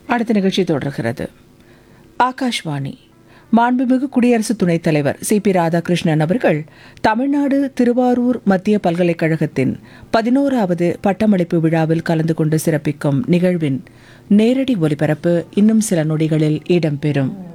அடுத்த நிகழ்ச்சி தொடர்கிறது. ஆகாஷ்வாணி. மாண்புமிகு குடியரசு துணைத் தலைவர் சி.பி. ராதாகிருஷ்ணன் அவர்கள் தமிழ்நாடு திருவாரூர் மத்திய பல்கலைக்கழகத்தின் 11வது பட்டமளிப்பு விழாவில் கலந்து கொண்டு சிறப்பிக்கும் நிகழ்வின் நேரடி ஒலிபரப்பு இன்னும் சில நொடிகளில் இடம்பெறும்.